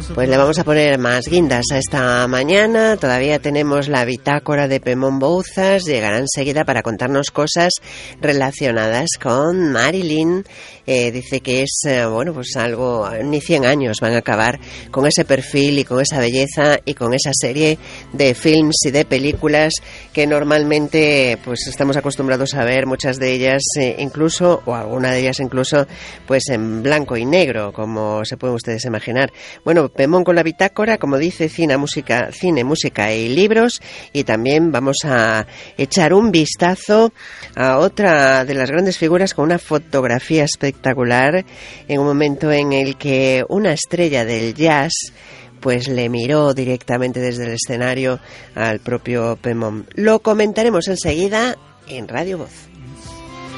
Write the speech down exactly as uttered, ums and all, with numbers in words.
Pues le vamos a poner más guindas a esta mañana. Todavía tenemos la bitácora de Pemón Bouzas. Llegará enseguida para contarnos cosas relacionadas con Marilyn. Eh, dice que es, eh, bueno, pues algo, ni cien años van a acabar con ese perfil y con esa belleza y con esa serie de films y de películas que normalmente pues estamos acostumbrados a ver, muchas de ellas eh, incluso, o alguna de ellas incluso, pues en blanco y negro, como se pueden ustedes imaginar. Bueno, Pemón con la bitácora, como dice, cine, música, cine, música y libros, y también vamos a echar un vistazo a otra de las grandes figuras con una fotografía espectacular, en un momento en el que una estrella del jazz pues le miró directamente desde el escenario al propio Pemón. Lo comentaremos enseguida en Radio Voz.